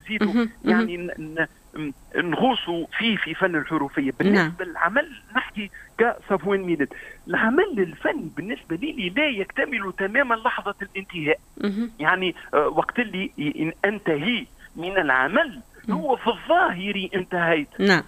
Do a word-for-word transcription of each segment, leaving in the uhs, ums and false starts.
نزيدوا يعني نغوصوا فيه في فن الحروفيه. بالنسبه للعمل نحكي كصفوان ميلاد، العمل الفني بالنسبه لي لا يكتمل تماما لحظه الانتهاء. يعني وقت اللي انتهي من العمل هو في الظاهر انتهيت. نعم.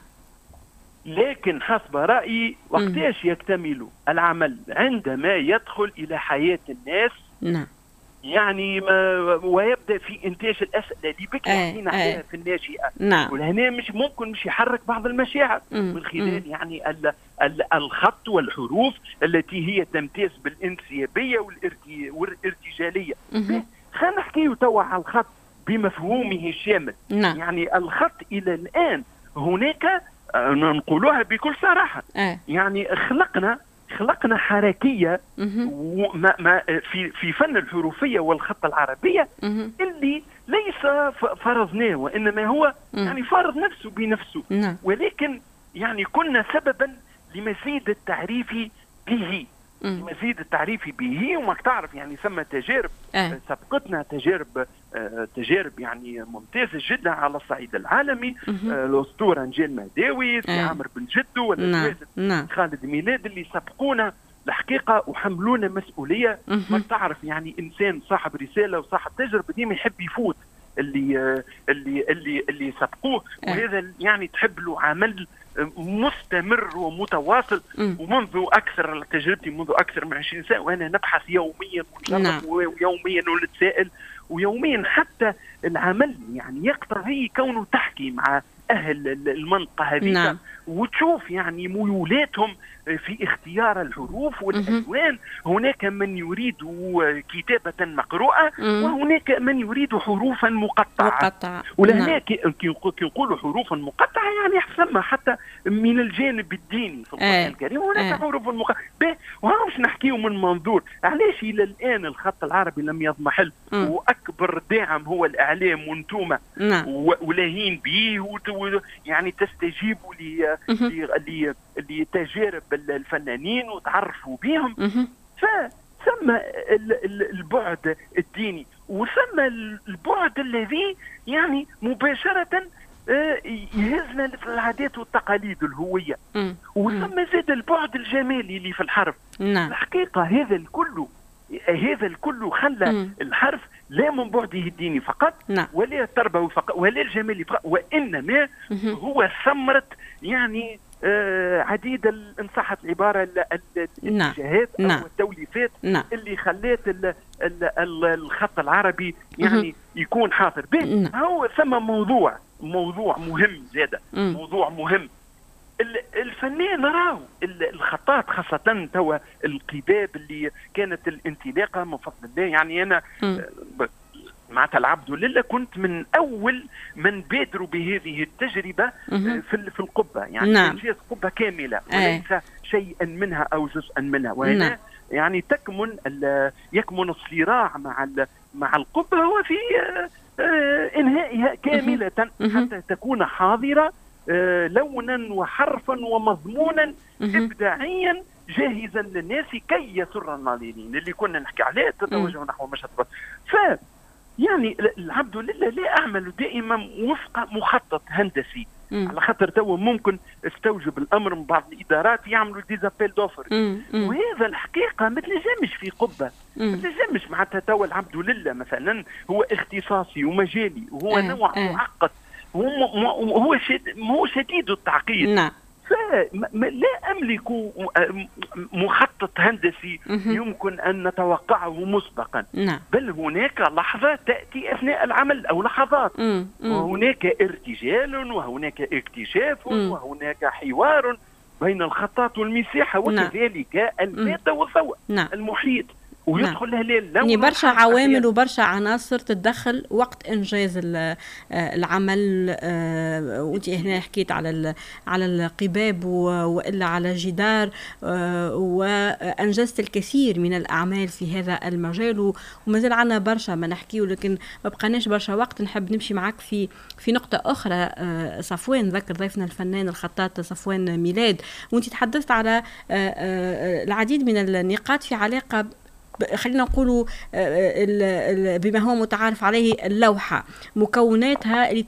لكن حسب رأيي وقتاش يكتمل العمل؟ عندما يدخل إلى حياة الناس. نعم. يعني ما ويبدأ في إنتاج الأسئلة اللي بكي حكينا عليها في الناشئة. نعم. ولهنا مش ممكن مش يحرك بعض المشاعر من خلال يعني ال ال الخط والحروف التي هي تمتاز بالانسيابية والارتجالية. خلينا نحكي توا على الخط بمفهومه الشامل. نعم. يعني الخط إلى الآن هناك نقولوها بكل صراحة أه. يعني خلقنا خلقنا حركية وما ما في في فن الحروفية والخط العربية مه. اللي ليس فرضناه وإنما هو مه. يعني فرض نفسه بنفسه. نعم. ولكن يعني كنا سببا لمزيد التعريف به مزيد التعريف به. وما تعرف يعني ثم تجارب أه. سبقتنا تجارب آه تجارب يعني ممتازة جدا على الصعيد العالمي. آه الأسطورة نجيل مهداوي، أه. عامر بن جدو، ولا نعم. نعم. خالد ميلاد اللي سبقونا الحقيقة وحملونا مسؤولية. ما تعرف يعني إنسان صاحب رسالة وصاحب تجربة ديما يحب يفوت اللي آه اللي اللي اللي سبقوه. أه. وهذا يعني تحب له عمل مستمر ومتواصل. م. ومنذ أكثر تجربتي منذ أكثر من عشرين سنة وأنا نبحث يوميا ونجرب. نعم. ويوميا ونتساءل ويوميا حتى العمل يعني يقتضي كونه تحكي مع أهل المنطقة هذه. نعم. وتشوف يعني ميولاتهم في اختيار الحروف والألوان. هناك من يريد كتابة مقروءة وهناك من يريد حروفا مقطعة. مقطعة. ولهناك نعم. كي يقولوا حروفا مقطعة يعني يحسمها حتى من الجانب الديني في القرآن الكريم. هناك حروف مقطعة. وها مش نحكيه من منظور علاش إلى الآن الخط العربي لم يضمحل. وأكبر داعم هو الإعلام وانتوما. نعم. ولاهين به يعني تستجيبوا ل لتجارب الفنانين وتعرفوا بهم. فثم البعد الديني وثم البعد الذي يعني مباشرة يهزنا في العادات والتقاليد الهوية. وثم زاد البعد الجمالي اللي في الحرف. نعم. الحقيقة هذا الكل هذا الكل خلى الحرف لا من بعده الديني فقط. نعم. ولا التربوي فقط ولا الجمالي فقط وإنما هو ثمرة يعني آه عديد إن صحت العبارة الاتجاهات نعم. أو التوليفات. نعم. اللي خلات ال ال ال الخط العربي يعني يكون حاضر به. نعم. هو ثم موضوع موضوع مهم زادة. موضوع مهم الفنان راهو الخطاط خاصة توا القباب اللي كانت الانطلاقة من فضل الله. يعني أنا معناتها العبد لله كنت من أول من بادروا بهذه التجربة في في القبة. يعني نعم. إنجاز قبة كاملة وليس شيئا منها أو جزءا منها. وهنا نعم. يعني تكمن يكمن الصراع مع مع القبة هو في إنهائها كاملة حتى تكون حاضرة لونا وحرفا ومضمونا إبداعيا جاهزا للناس كي يسر الناظرين اللي كنا نحكي عليه تتوجه نحو مشهد. ف يعني العبد لله لا أعمل دائما وفق مخطط هندسي. مم. على خاطر تو ممكن استوجب الأمر من بعض الإدارات يعملوا ديزابيل دوفر. وهذا الحقيقة ما تلزمش في قبة. ما تلزمش معناتها تو العبد لله مثلا هو اختصاصي ومجالي وهو اه نوع اه معقد وهو هو شديد التعقيد. نعم. لا أملك مخطط هندسي يمكن أن نتوقعه مسبقا. نعم. بل هناك لحظة تأتي أثناء العمل أو لحظات. وهناك ارتجال وهناك اكتشاف وهناك حوار بين الخطاط والمساحة وكذلك نعم. المادة والضوء نعم. المحيط ويدخل نعم. هلال يعني برشا عوامل وبرشا عناصر تتدخل وقت انجاز العمل. وانت هنا حكيت على على القباب والا على جدار وانجزت الكثير من الاعمال في هذا المجال ومازال عنا برشا ما نحكيه لكن ما بقناش برشا وقت. نحب نمشي معك في في نقطه اخرى. صفوان ذكر ضيفنا الفنان الخطاط صفوان ميلاد وانت تحدثت على العديد من النقاط في علاقه خلينا نقولوا بما هو متعارف عليه اللوحة مكوناتها اللي